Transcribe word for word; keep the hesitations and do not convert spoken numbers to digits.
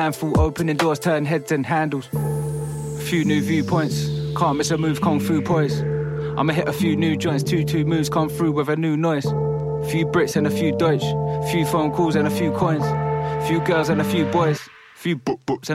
Handful opening doors, turn heads and handles. A few new viewpoints, can't miss a move, kung fu poise. I'ma hit a few new joints, two two moves come through with a new noise. Few Brits and a few Deutsch, few phone calls and a few coins. Few girls and a few boys, few book books and